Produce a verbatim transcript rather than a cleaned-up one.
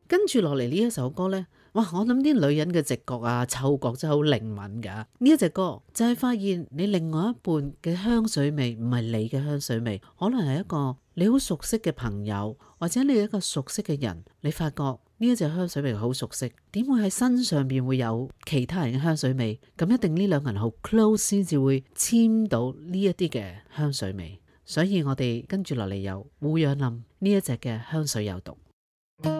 跟住落嚟呢一首歌呢，哇！我諗啲女人嘅直覺啊、嗅覺真係好靈敏㗎。呢一隻歌就係發現你另外一半嘅香水味唔係你嘅香水味，可能係一個你好熟悉嘅朋友，或者你一個熟悉嘅人，你發覺呢一隻香水味好熟悉，點會喺身上邊會有其他人嘅香水味？咁一定呢兩個人好 close 先至會簽到呢一啲嘅香水味。所以我哋跟住落嚟有胡楊林呢一隻嘅香水有毒。